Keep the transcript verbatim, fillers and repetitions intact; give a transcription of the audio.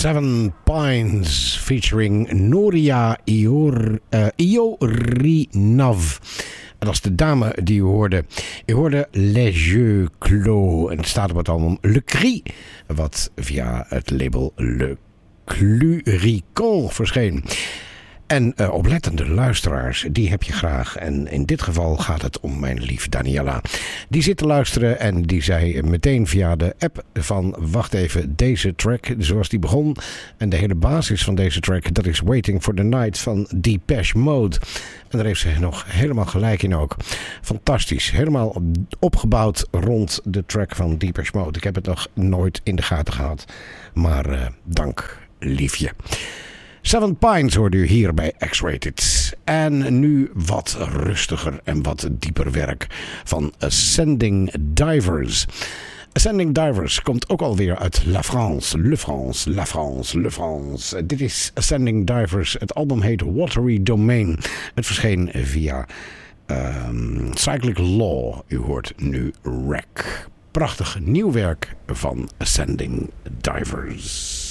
Seven Pines featuring Noria Ior, uh, Iorinav. En dat is de dame die u hoorde. U hoorde Les Yeux Clos. En het staat op het album Le Cri, wat via het label Le Cluricon verscheen. En uh, oplettende luisteraars, die heb je graag. En in dit geval gaat het om mijn lief Daniela. Die zit te luisteren en die zei meteen via de app van... wacht even, deze track, zoals die begon... en de hele basis van deze track... dat is Waiting for the Night van Depeche Mode. En daar heeft ze nog helemaal gelijk in ook. Fantastisch. Helemaal opgebouwd rond de track van Depeche Mode. Ik heb het nog nooit in de gaten gehad. Maar uh, dank, liefje. Seven Pines hoorde u hier bij X-Rated. En nu wat rustiger en wat dieper werk van Ascending Divers. Ascending Divers komt ook alweer uit La France. Le France, La France, Le France. Dit is Ascending Divers. Het album heet Watery Domain. Het verscheen via um, Cyclic Law. U hoort nu Wreck. Prachtig nieuw werk van Ascending Divers.